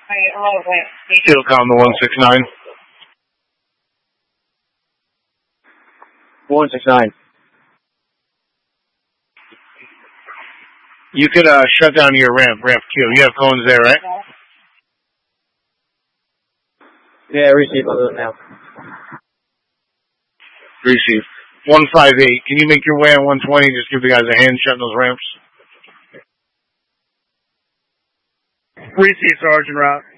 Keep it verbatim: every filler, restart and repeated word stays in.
Telecom to one six nine. one six nine. You could uh, shut down your ramp, ramp Q. You have cones there, right? Yeah, receive it now. Receive. one five eight. Can you make your way on one twenty? Just give the guys a hand shutting those ramps. Receive, Sergeant Route.